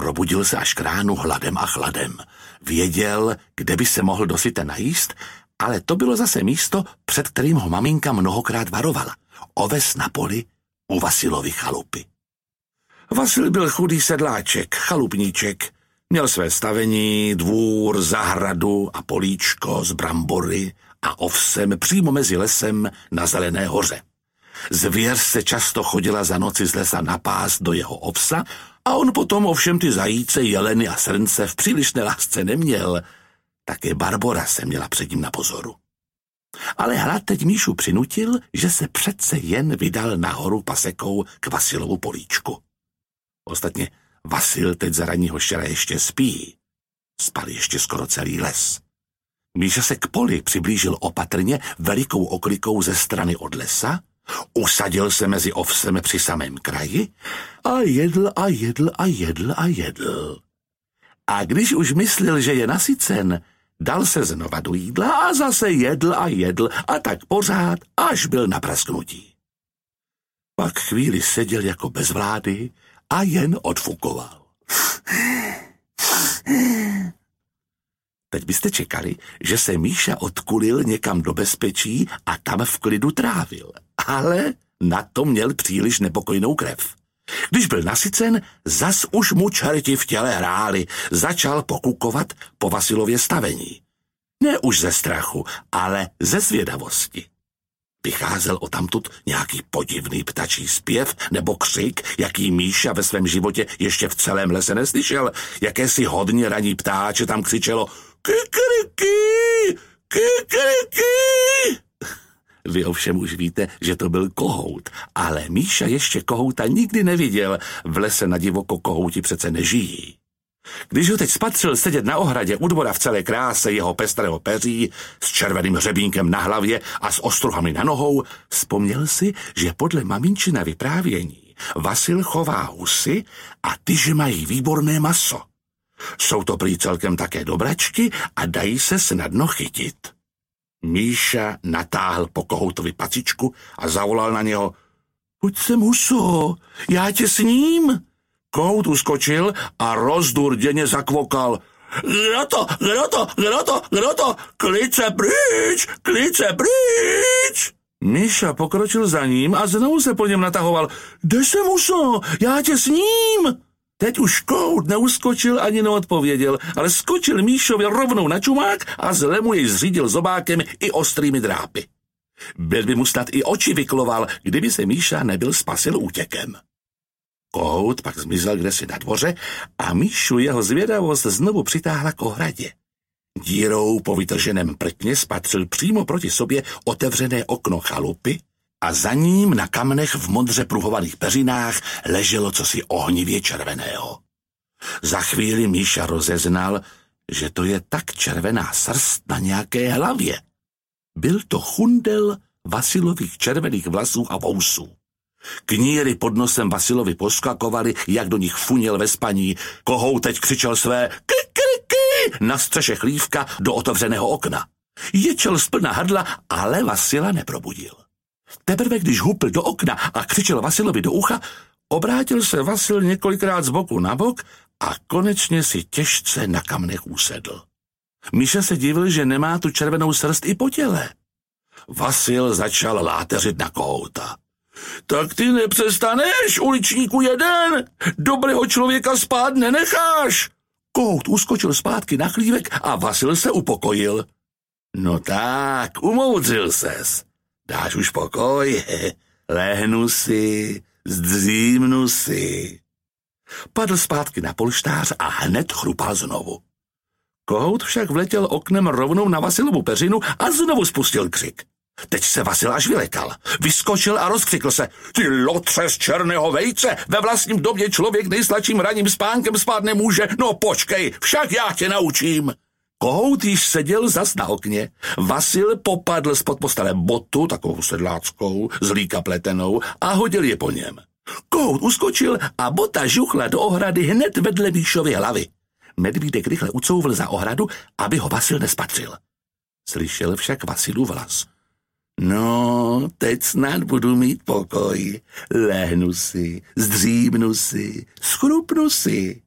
Probudil se až k ránu hladem a chladem. Věděl, kde by se mohl dosyta najíst, ale to bylo zase místo, před kterým ho maminka mnohokrát varovala. Oves na poli u Vasilovy chalupy. Vasil byl chudý sedláček, chalupníček. Měl své stavení, dvůr, zahradu a políčko z brambory a ovsem přímo mezi lesem na Zelené hoře. Zvěř se často chodila za noci z lesa napást do jeho ovsa a on potom ovšem ty zajíce, jeleny a srnce v přílišné lásce neměl. Také Barbora se měla před ním na pozoru. Ale hlad teď Míšu přinutil, že se přece jen vydal nahoru pasekou k Vasilovu políčku. Ostatně Vasil teď za ranního štěra ještě spí. Spal ještě skoro celý les. Míša se k poli přiblížil opatrně velikou oklikou ze strany od lesa, usadil se mezi ovsem při samém kraji a jedl a jedl a jedl a jedl. A když už myslel, že je nasycen, dal se znova do jídla a zase jedl a tak pořád, až byl na prasknutí. Pak chvíli seděl jako bez vlády a jen odfukoval. Teď byste čekali, že se Míša odkulil někam do bezpečí a tam v klidu trávil. Ale na to měl příliš nepokojnou krev. Když byl nasycen, zas už mu čerti v těle hráli, začal pokukovat po Vasilově stavení. Ne už ze strachu, ale ze zvědavosti. Vycházel odtamtud nějaký podivný ptačí zpěv nebo křik, jaký Míša ve svém životě ještě v celém lese neslyšel. Jakési hodně raní ptáče tam křičelo kikriky, kikriky. Vy ovšem už víte, že to byl kohout, ale Míša ještě kohouta nikdy neviděl, v lese na divoko kohouti přece nežijí. Když ho teď spatřil sedět na ohradě u dvora v celé kráse jeho pestrého peří, s červeným hřebínkem na hlavě a s ostruhami na nohou, vzpomněl si, že podle maminčina vyprávění Vasil chová husy a ty, že mají výborné maso. Jsou to prý celkem také dobračky a dají se snadno chytit. Míša natáhl po kohoutovi pacičku a zavolal na něho: Pojď sem, huso, já tě sním. Kohout uskočil a rozdurděně zakvokal: Kdo to, klice pryč. Míša pokročil za ním a znovu se po něm natahoval: Kde jsem, huso, já tě sním. Teď už kohout neuskočil ani neodpověděl, ale skočil Míšovi rovnou na čumák a zle mu jej zřídil zobákem i ostrými drápy. Byl by mu snad i oči vykloval, kdyby se Míša nebyl spasil útěkem. Kohout pak zmizel kdesi na dvoře a Míšu jeho zvědavost znovu přitáhla k ohradě. Dírou po vytrženém prkně spatřil přímo proti sobě otevřené okno chalupy a za ním na kamnech v modře pruhovaných peřinách leželo cosi ohnivě červeného. Za chvíli Míša rozeznal, že to je tak červená srst na nějaké hlavě. Byl to chundel Vasilových červených vlasů a vousů. Kníry pod nosem Vasilovi poskakovaly, jak do nich funěl ve spaní. Kohout teď křičel své kikriky na střeše chlívka do otevřeného okna. Ječel zplna hrdla, ale Vasila neprobudil. Teprve když hupl do okna a křičel Vasilovi do ucha, obrátil se Vasil několikrát z boku na bok a konečně si těžce na kamnech usedl. Míša se divil, že nemá tu červenou srst i po těle. Vasil začal láteřit na kohouta. Tak ty nepřestaneš, uličníku jeden, dobrého člověka spát nenecháš. Kohout uskočil zpátky na chlívek a Vasil se upokojil. No tak, umoudřil ses. Dáš už pokoj, lehnu si, zdřímnu si. Padl zpátky na polštář a hned chrupal znovu. Kohout však vletěl oknem rovnou na Vasilovu peřinu a znovu spustil křik. Teď se Vasil až vylekal. Vyskočil a rozkřikl se: Ty lotře z černého vejce, ve vlastním domě člověk nejsladším ranním spánkem spát nemůže. No počkej, však já tě naučím. Kohout již seděl zas na okně. Vasil popadl spod postele botu, takovou sedláckou, z líka pletenou, a hodil je po něm. Kohout uskočil a bota žuchla do ohrady hned vedle Míšovy hlavy. Medvídek rychle ucouvl za ohradu, aby ho Vasil nespatřil. Slyšel však Vasilův hlas. No, teď snad budu mít pokoj. Lehnu si, zdřímnu si, schrupnu si.